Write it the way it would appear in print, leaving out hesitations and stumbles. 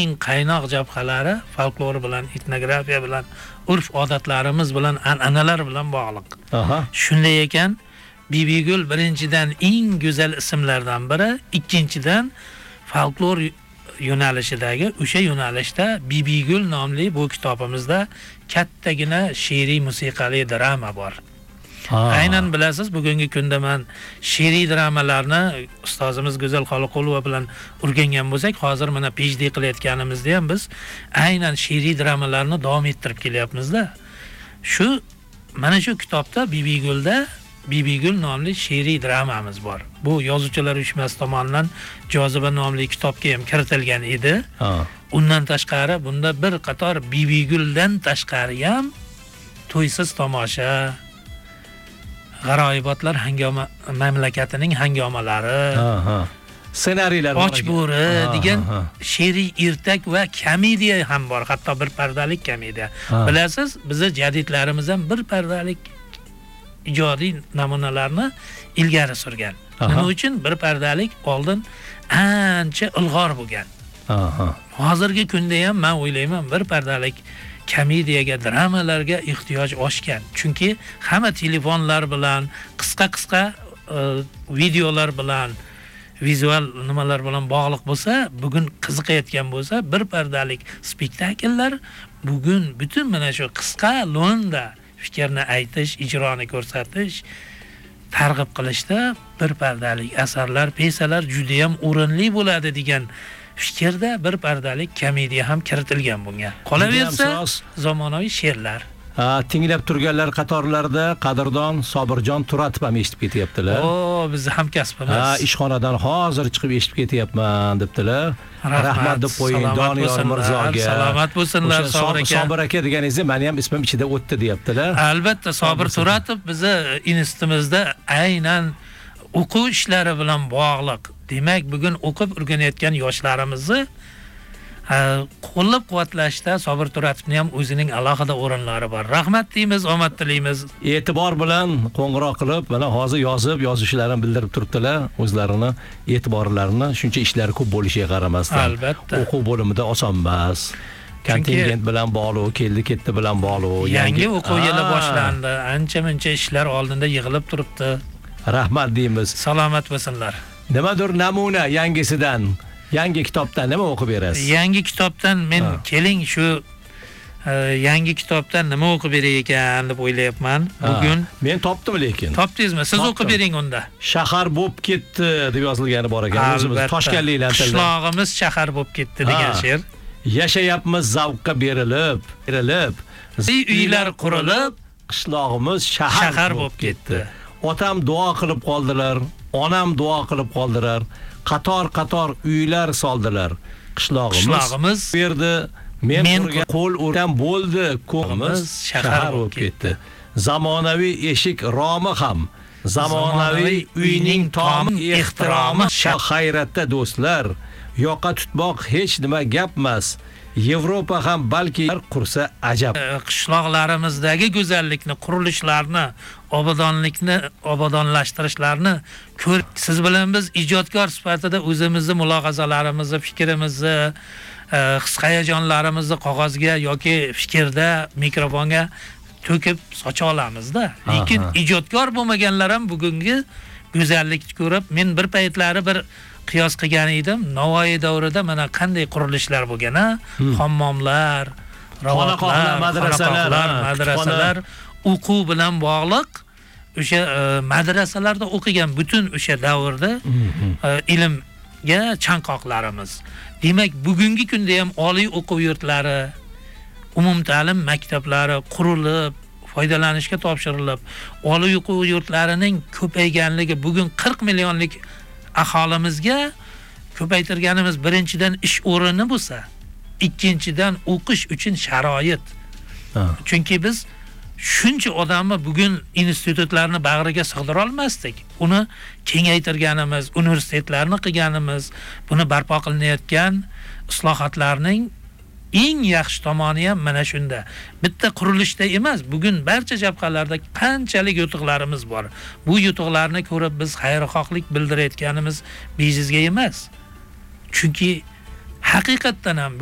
eng qaynoq jabhalari folklor bilan, etnografiya bilan, urf-odatlarimiz bilan, an'analar bilan bog'liq. Shunday ekan, Bibigul birinchidan eng go'zal ismlardan biri, ikkinchidan folklor yo'nalishidagi o'sha yo'nalishda Bibigul nomli bu kitobimizda kattagina she'riy musiqali drama bor. Aynan bilasiz, bugungi kunda men she'riy dramalarni ustozimiz Go'zal Xoliqulova bilan o'rgangan bo'lsak, hozir mana PhD qilayotganimizda ham biz aynan she'riy dramalarni davom ettirib kelyapmiz-da. Mana shu kitobda Bibigul nomli she'riy dramamiz bor. Bu Yozuvchilar uyushmasi tomonidan Joziba nomli kitobga ham kiritilgan edi. Undan tashqari bunda bir qator Bibiguldan tashqari ham to'ysiz tomosha, g'aroyibotlar mamlakatining hangomalari, ssenariylar, Och bo'ri degan she'riy ertak va komediya ham bor, hatto bir pardalik komediya. Bilasiz, bizning jadidlarimiz ham bir pardalik ijodiy namunalarni ilgari surgan. Nima uchun bir pardalik oldin ancha ilg'or bo'lgan. Hozirgi kunda ham men o'ylayman bir pardalik komediyaga, dramalarga ehtiyoj oshgan. Chunki hamma telefonlar bilan, qisqa videolar bilan, vizual nimalar bilan bog'liq bo'lsa, bugun qiziqayotgan bo'lsa, bir pardalik spektakllar bugun butun mana shu qisqa lo'nda fikrni aytish, ijroni ko'rsatish, targ'ib qilishda bir pardalik asarlar, pyesalar juda ham o'rinli bo'ladi degan fikrda bir pardalik komediya ham kiritilgan bunga. Qolaversa, zamonaviy she'rlar. Tinglab turganlar qatorlarida qadrdon Sobirjon Turatov ham eshitib ketyaptilar. Biz hamkasbimiz. Ishxonadan hozir chiqib eshitib ketyapman debdilar. Rahmat deb qo'ying Doniyor Mirzoga. Salomat bo'lsinlar, Sobir aka deganingizni meni ham ismim ichida o'tdi deyaptilar. Albatta, Sobir Turatov bizni institutimizda aynan o'quv ishlari bilan bog'liq. Demak, bugun o'qib o'rganayotgan yoshlarimizni qo'llab-quvvatlashda Sobir Turatovning ham o'zining alohida o'rinlari bor. Rahmat deymiz, omad tilaymiz. E'tibor bilan qo'ng'iroq qilib, mana hozir yozishlarini bildirib turibdilar, o'zlarini e'tiborlarini, shuncha ishlari ko'p bo'lishiga qaramasdan. Albatta. O'quv bo'limida oson emas. Kontingent bilan bog'liq, keldi-ketdi bilan bog'liq. Yangi o'quv yili boshlandi. Ancha-muncha ishlar oldinda yig'ilib turibdi. Rahmat deymiz. Salomat bo'lsinlar. Nimadir namuna yangisidan, yangi kitobdan nima o'qib berasiz? Yangi kitobdan men keling shu yangi kitobdan nima o'qib beray ekan deb o'ylayapman. Bugun men topdim lekin. Topdingizmi? Siz o'qib bering unda. Shahar bo'lib ketdi deb yozilgani bor ekan. O'zimiz toshkanliklar tilda. Qishlog'imiz shahar bo'lib ketdi degan she'r. Yashayapmiz zavqqa berilib, uylar qurilib, qishlog'imiz shahar bo'lib ketdi. Otam duo qilib qoldilar, onam duo qilib qoldilar. Qator uylar soldilar. Qishlog'imiz berdi, men qo'l urgan bo'ldi, ko'ngimiz shahar bo'lib ketdi. Zamonaviy eshik romi ham, zamonaviy uyning tomi ehtiromi hayratda do'stlar. Yoqa tutmoq hech nima gapmas. Yevropa ham balki qursa ajab. Qishloqlarimizdagi go'zallikni, qurilishlarni, obodonlashtirishlarni ko'rib, siz bilan biz ijodkor sifatida o'zimizni mulohazalarimizni, fikrimizni, his-hayajonlarimizni qog'ozga yoki fikrda, mikrofonga to'kib socha olamiz-da. Lekin ijodkor bo'lmaganlar ham bugungi go'zallikni ko'rib, men bir paytlari bir qiyos qilgan edim. Navoiy davrida mana qanday qurilishlar bo'lgan, hammomlar, ravotlar, madrasalar, o'quv bilan bog'liq o'sha madrasalarda o'qigan butun o'sha davrda ilmga chanqoqlarimiz. Demak, bugungi kunda ham oliy o'quv yurtlari, umumta'lim maktablari qurilib, foydalanishga topshirilib, oliy o'quv yurtlarining ko'payganligi bugun 40 millionlik aholimizga ko'paytirganimiz birinchidan ish o'rni bo'lsa, ikkinchidan o'qish uchun sharoit. Chunki biz shuncha odamni bugun institutlarni bag'riga sig'dira olmasdik. Uni kengaytirganimiz, universitetlarni qilganimiz, buni barpo qilinayotgan islohotlarning eng yaxshi tomoni ham mana shunda. Bitta qurilishda emas, bugun barcha jabhalarda qanchalik yutuqlarimiz bor. Bu yutuqlarni ko'rib biz xayrixohlik bildirayotganimiz bejizga emas. Chunki haqiqatan ham